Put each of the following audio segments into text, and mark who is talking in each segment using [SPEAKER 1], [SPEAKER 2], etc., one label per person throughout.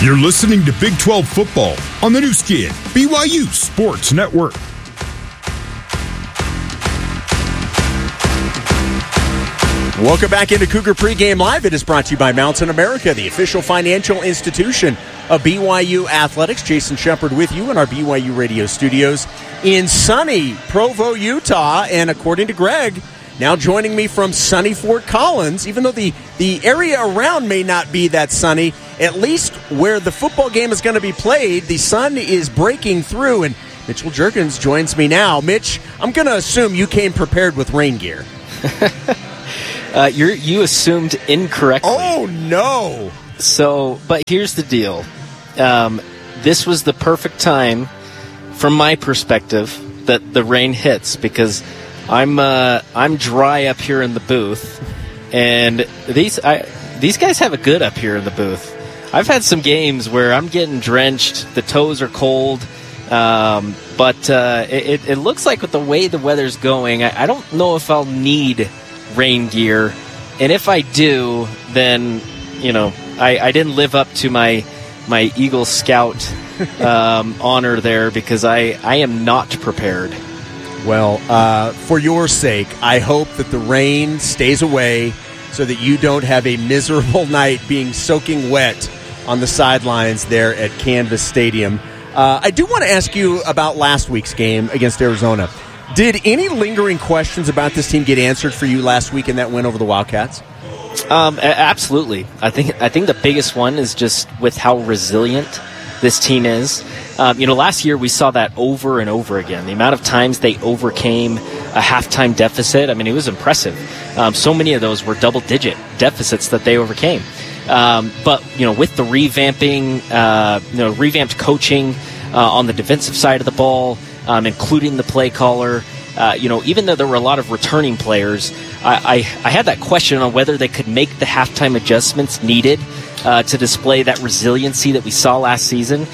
[SPEAKER 1] You're listening to Big 12 football on the new Skin, BYU Sports Network.
[SPEAKER 2] Welcome back into Cougar Pregame Live. It is brought to you by Mountain America, the official financial institution of BYU Athletics. Jason Shepard with you in our BYU radio studios in sunny Provo, Utah. And according to Greg, now joining me from sunny Fort Collins, even though the area around may not be that sunny, at least where the football game is going to be played, the sun is breaking through. And Mitchell Jerkins joins me now. Mitch, I'm going to assume you came prepared with rain gear.
[SPEAKER 3] You assumed incorrectly.
[SPEAKER 2] Oh, no.
[SPEAKER 3] So, but here's the deal. This was the perfect time, from my perspective, that the rain hits, because I'm dry up here in the booth, and these guys have it good up here in the booth. I've had some games where I'm getting drenched, the toes are cold, but it looks like with the way the weather's going, I don't know if I'll need rain gear, and if I do, then I didn't live up to my Eagle Scout honor there, because I am not prepared.
[SPEAKER 2] Well, for your sake, I hope that the rain stays away so that you don't have a miserable night being soaking wet on the sidelines there at Canvas Stadium. I do want to ask you about last week's game against Arizona. Did any lingering questions about this team get answered for you last week in that win over the Wildcats?
[SPEAKER 3] Absolutely. I think the biggest one is just with how resilient this team is. Last year we saw that over and over again. The amount of times they overcame a halftime deficit, it was impressive. So many of those were double-digit deficits that they overcame. But with the revamped coaching on the defensive side of the ball, including the play caller, even though there were a lot of returning players, I had that question on whether they could make the halftime adjustments needed to display that resiliency that we saw last season.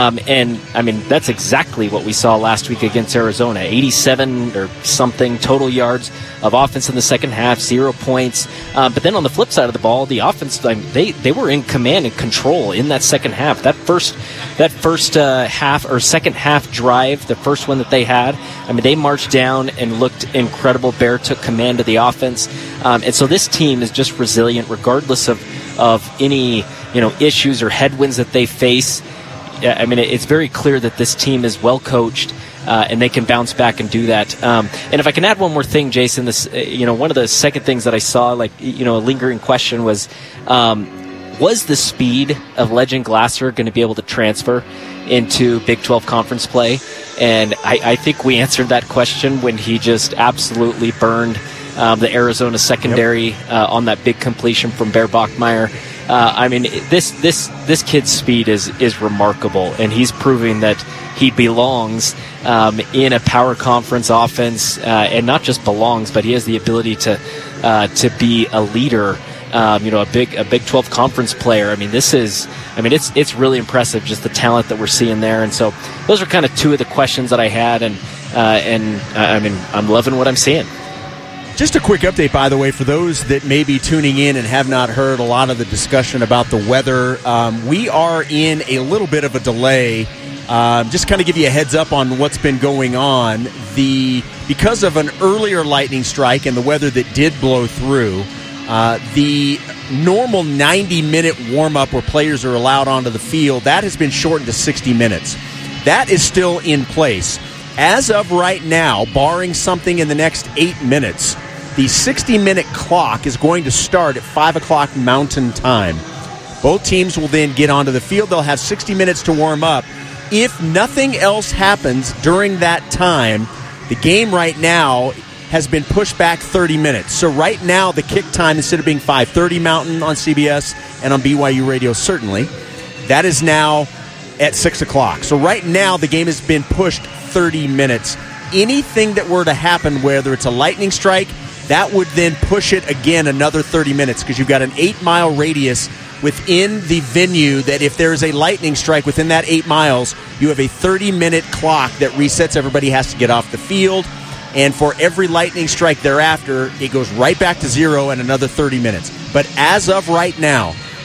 [SPEAKER 3] That's exactly what we saw last week against Arizona. 87 or something total yards of offense in the second half, 0 points. But then on the flip side of the ball, the offense, they were in command and control in that second half. That first half or second half drive, the first one that they had, they marched down and looked incredible. Bear took command of the offense. And so this team is just resilient regardless of any issues or headwinds that they face. It's very clear that this team is well coached, and they can bounce back and do that. And if I can add one more thing, Jason, this one of the second things that I saw, a lingering question was the speed of Legend Glasser going to be able to transfer into Big 12 conference play? And I think we answered that question when he just absolutely burned the Arizona secondary on that big completion from Bear Bachmeier. This kid's speed is remarkable, and he's proving that he belongs in a power conference offense, and not just belongs, but he has the ability to be a leader. A Big 12 conference player. It's really impressive, just the talent that we're seeing there. And so those are kind of two of the questions that I had, and I'm loving what I'm seeing.
[SPEAKER 2] Just a quick update, by the way, for those that may be tuning in and have not heard a lot of the discussion about the weather. We are in a little bit of a delay. Just kind of give you a heads up on what's been going on. Because of an earlier lightning strike and the weather that did blow through, the normal 90-minute warm-up where players are allowed onto the field, that has been shortened to 60 minutes. That is still in place. As of right now, barring something in the next 8 minutes, the 60-minute clock is going to start at 5 o'clock Mountain Time. Both teams will then get onto the field. They'll have 60 minutes to warm up. If nothing else happens during that time, the game right now has been pushed back 30 minutes. So right now, the kick time, instead of being 5:30 Mountain on CBS and on BYU Radio, certainly, that is now at 6 o'clock. So right now, the game has been pushed 30 minutes. Anything that were to happen, whether it's a lightning strike, that would then push it again another 30 minutes, because you've got an 8-mile radius within the venue that if there is a lightning strike within that 8 miles, you have a 30-minute clock that resets. Everybody has to get off the field. And for every lightning strike thereafter, it goes right back to zero and another 30 minutes. But as of right now,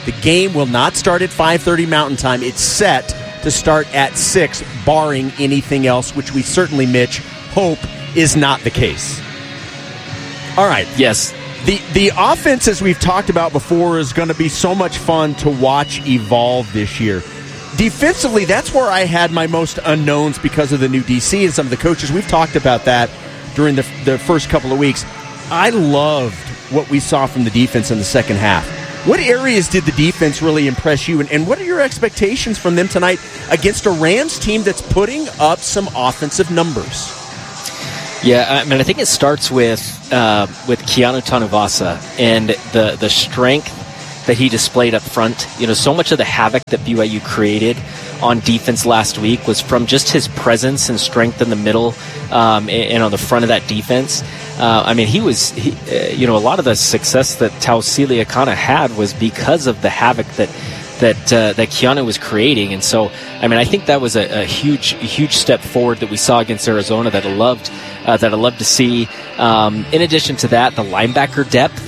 [SPEAKER 2] The game will not start at 5:30 Mountain Time. It's set to start at 6, barring anything else, which we certainly, Mitch, hope is not the case. All right.
[SPEAKER 3] Yes.
[SPEAKER 2] The offense, as we've talked about before, is going to be so much fun to watch evolve this year. Defensively, that's where I had my most unknowns because of the new DC and some of the coaches. We've talked about that during the first couple of weeks. I loved what we saw from the defense in the second half. What areas did the defense really impress you, and what are your expectations from them tonight against a Rams team that's putting up some offensive numbers?
[SPEAKER 3] Yeah, I mean, I think it starts with Keanu Tanuvasa and the strength that he displayed up front. You know, so much of the havoc that BYU created on defense last week was from just his presence and strength in the middle and on the front of that defense. I mean, a lot of the success that Tausili Akana had was because of the havoc that Keanu was creating. And so, I mean, I think that was a huge step forward that we saw against Arizona that I loved to see. In addition to that, the linebacker depth,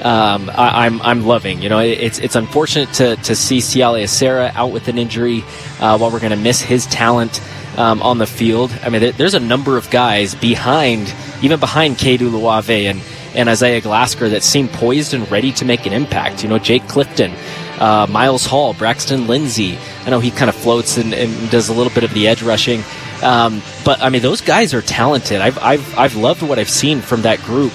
[SPEAKER 3] I'm loving. You know, it's unfortunate to see Siale Acera out with an injury while we're going to miss his talent on the field. I mean, there's a number of guys behind Kedu Luave and Isaiah Glasker that seem poised and ready to make an impact. You know, Jake Clifton, Miles Hall, Braxton Lindsay. I know he kind of floats and does a little bit of the edge rushing. But I mean, those guys are talented. I've loved what I've seen from that group.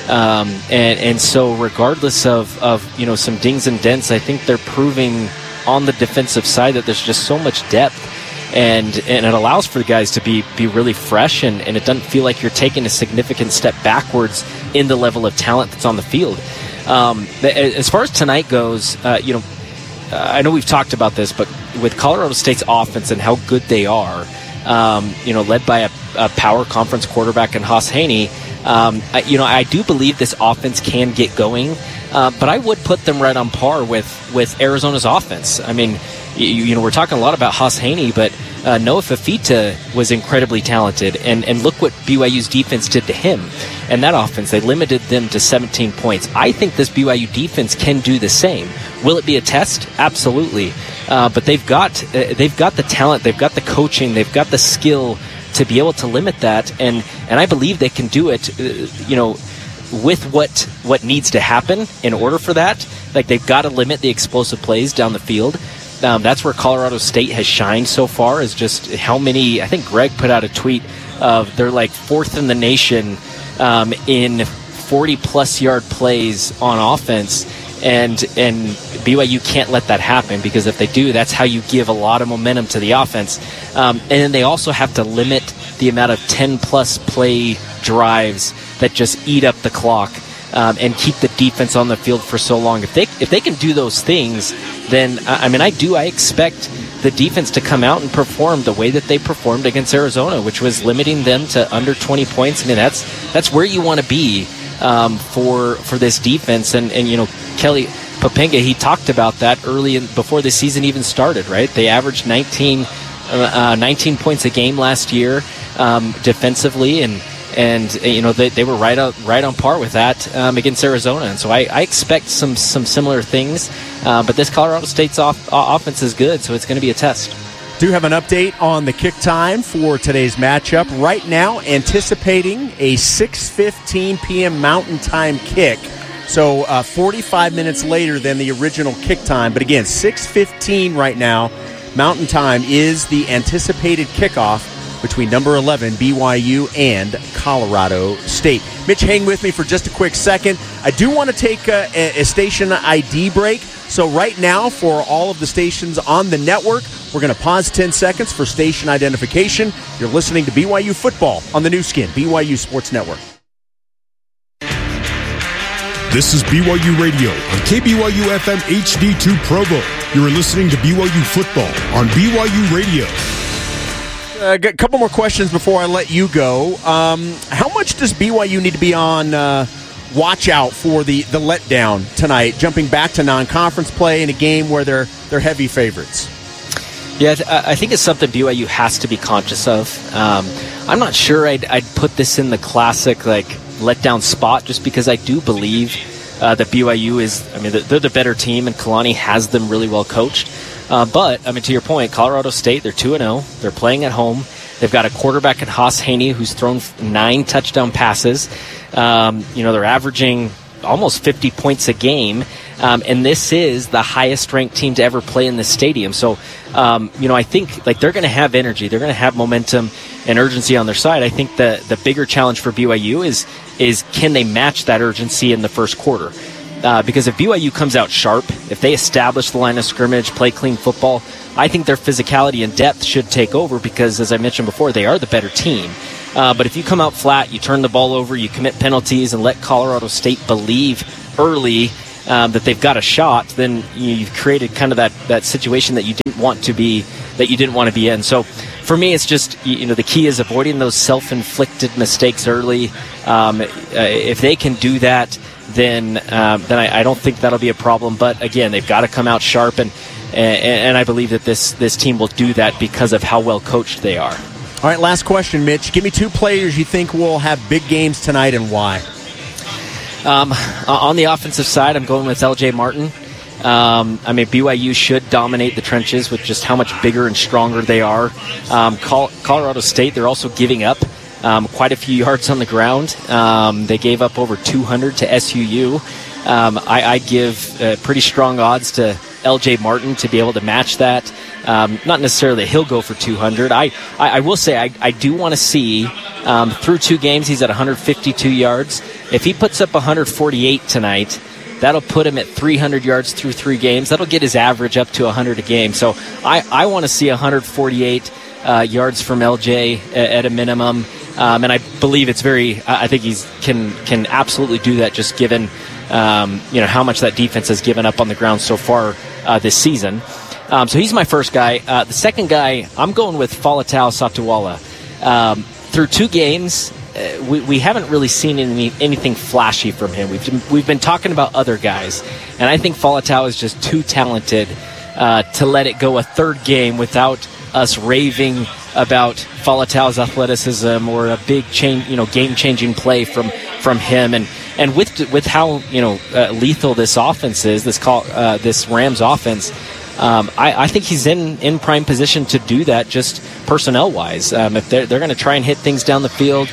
[SPEAKER 3] And so regardless of some dings and dents, I think they're proving on the defensive side that there's just so much depth and it allows for the guys to be really fresh and it doesn't feel like you're taking a significant step backwards in the level of talent that's on the field. As far as tonight goes, I know we've talked about this, but with Colorado State's offense and how good they are, led by a power conference quarterback in Haas Haney, I do believe this offense can get going, but I would put them right on par with Arizona's offense. I mean, we're talking a lot about Haas Haney, but Noah Fafita was incredibly talented, and look what BYU's defense did to him. And that offense, they limited them to 17 points. I think this BYU defense can do the same. Will it be a test? Absolutely. But they've got the talent, they've got the coaching, they've got the skill to be able to limit that, and I believe they can do it, with what needs to happen in order for that. Like, they've got to limit the explosive plays down the field. That's where Colorado State has shined so far, is just how many. I think Greg put out a tweet of they're like fourth in the nation in 40-plus yard plays on offense, and BYU can't let that happen, because if they do, that's how you give a lot of momentum to the offense. And then they also have to limit the amount of 10-plus play drives that just eat up the clock and keep the defense on the field for so long. If they can do those things, then I expect the defense to come out and perform the way that they performed against Arizona, which was limiting them to under 20 points. I mean, that's where you want to be for this defense. And Kelly Popenga, he talked about that before the season even started, right? They averaged 19 points a game last year defensively, and they were right on par with that against Arizona. And so I expect some similar things, but this Colorado State's offense is good, so it's going to be a test.
[SPEAKER 2] Do have an update on the kick time for today's matchup. Right now, anticipating a 6:15 p.m. Mountain Time kick. So 45 minutes later than the original kick time. But again, 6:15 right now. Mountain Time is the anticipated kickoff between number 11, BYU, and Colorado State. Mitch, hang with me for just a quick second. I do want to take a station ID break. So right now, for all of the stations on the network, we're going to pause 10 seconds for station identification. You're listening to BYU Football on the new skin, BYU Sports Network.
[SPEAKER 1] This is BYU Radio on KBYU FM HD2 Provo. You're listening to BYU Football on BYU Radio.
[SPEAKER 2] A couple more questions before I let you go. How much does BYU need to be on watch out for the letdown tonight, jumping back to non-conference play in a game where they're heavy favorites?
[SPEAKER 3] Yeah, I think it's something BYU has to be conscious of. I'm not sure I'd put this in the classic letdown spot, just because I do believe that BYU is, they're the better team, and Kalani has them really well coached. But, to your point, Colorado State, they're 2-0. They're playing at home. They've got a quarterback in Haas Haney who's thrown 9 touchdown passes. They're averaging almost 50 points a game. And this is the highest-ranked team to ever play in this stadium. So, I think they're going to have energy. They're going to have momentum and urgency on their side. I think the bigger challenge for BYU is can they match that urgency in the first quarter? Because if BYU comes out sharp, if they establish the line of scrimmage, play clean football, I think their physicality and depth should take over because, as I mentioned before, they are the better team. But if you come out flat, you turn the ball over, you commit penalties, and let Colorado State believe early that they've got a shot, then you've created kind of that situation that you didn't want to be in. So for me, it's just the key is avoiding those self-inflicted mistakes early. If they can do that, then I don't think that'll be a problem. But again, they've got to come out sharp, and I believe that this team will do that because of how well coached they are.
[SPEAKER 2] All right, last question, Mitch. Give me 2 players you think will have big games tonight and why.
[SPEAKER 3] On the offensive side, I'm going with LJ Martin. BYU should dominate the trenches with just how much bigger and stronger they are. Colorado State, they're also giving up quite a few yards on the ground. They gave up over 200 to SUU. I give pretty strong odds to LJ Martin to be able to match that. Not necessarily he'll go for 200. I will say I do want to see through 2 games he's at 152 yards. If he puts up 148 tonight, that'll put him at 300 yards through 3 games. That'll get his average up to 100 a game. So I want to see 148 yards from LJ at a minimum. And I believe I think he can absolutely do that just given how much that defense has given up on the ground so far this season. So he's my first guy. The second guy, I'm going with Faletau Satuala. Through 2 games, we haven't really seen anything flashy from him. We've been talking about other guys, and I think Faletau is just too talented to let it go a 3rd game without us raving about Faletau's athleticism or a big game-changing play from him. And with how lethal this offense is, this Rams offense. I think he's in prime position to do that just personnel-wise. If they're going to try and hit things down the field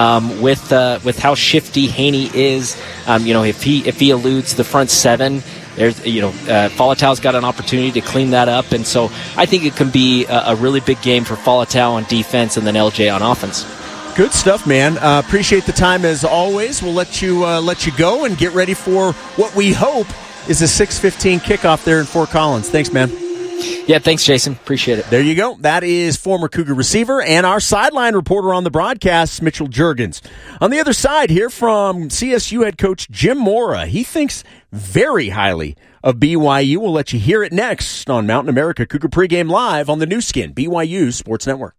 [SPEAKER 3] with how shifty Haney is, if he eludes the front 7, there's Faletau's got an opportunity to clean that up, and so I think it can be a really big game for Faletau on defense and then LJ on offense.
[SPEAKER 2] Good stuff, man. Appreciate the time as always. We'll let you go and get ready for what we hope is a 6:15 kickoff there in Fort Collins. Thanks, man.
[SPEAKER 3] Yeah, thanks, Jason. Appreciate it.
[SPEAKER 2] There you go. That is former Cougar receiver and our sideline reporter on the broadcast, Mitchell Juergens. On the other side, here from CSU head coach Jim Mora. He thinks very highly of BYU. We'll let you hear it next on Mountain America Cougar Pregame Live on the new skin, BYU Sports Network.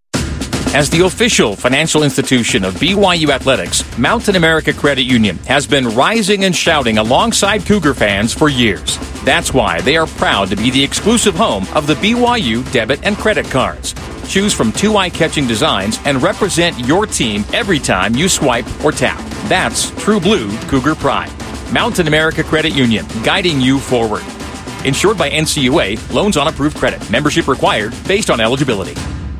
[SPEAKER 4] As the official financial institution of BYU Athletics, Mountain America Credit Union has been rising and shouting alongside Cougar fans for years. That's why they are proud to be the exclusive home of the BYU debit and credit cards. Choose from 2 eye-catching designs and represent your team every time you swipe or tap. That's true blue Cougar pride. Mountain America Credit Union, guiding you forward. Insured by NCUA, loans on approved credit. Membership required based on eligibility.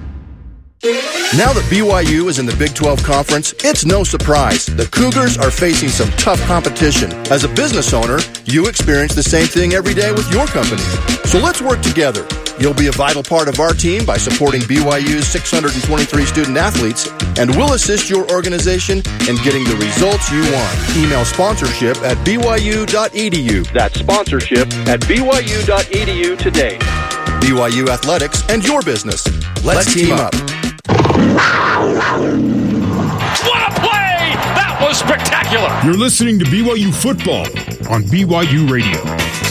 [SPEAKER 5] Now that BYU is in the Big 12 Conference, it's no surprise the Cougars are facing some tough competition. As a business owner, you experience the same thing every day with your company. So let's work together. You'll be a vital part of our team by supporting BYU's 623 student athletes, and we'll assist your organization in getting the results you want. Email sponsorship at byu.edu. That's sponsorship at byu.edu today. BYU Athletics and your business. Let's team up.
[SPEAKER 4] What a play! That was spectacular!
[SPEAKER 1] You're listening to BYU Football on BYU Radio.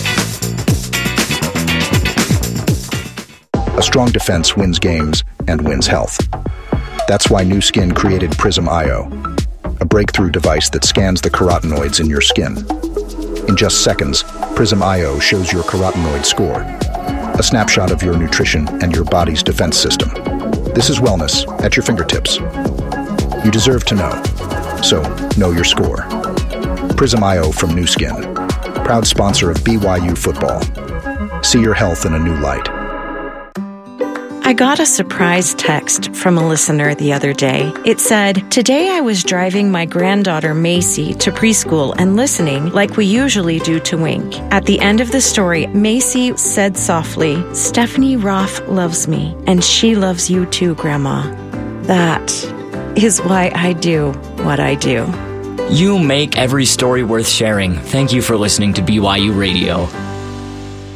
[SPEAKER 6] A strong defense wins games and wins health. That's why Nu Skin created Prism IO, a breakthrough device that scans the carotenoids in your skin. In just seconds, Prism IO shows your carotenoid score, a snapshot of your nutrition and your body's defense system. This is wellness at your fingertips. You deserve to know, so know your score. Prism IO from Nu Skin, proud sponsor of BYU football. See your health in a new light.
[SPEAKER 7] I got a surprise text from a listener the other day. It said, "Today I was driving my granddaughter Macy to preschool and listening like we usually do to Wink. At the end of the story, Macy said softly, 'Stephanie Roth loves me, and she loves you too, Grandma.' That is why I do what I do."
[SPEAKER 8] You make every story worth sharing. Thank you for listening to BYU Radio.